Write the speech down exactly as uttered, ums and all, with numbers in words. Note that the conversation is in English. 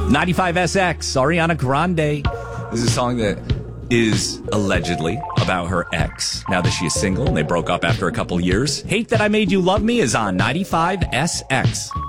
ninety-five S X, Ariana Grande. This is a song that is allegedly about her ex. Now that she is single and they broke up after a couple years. Hate That I Made You Love Me is on ninety-five S X.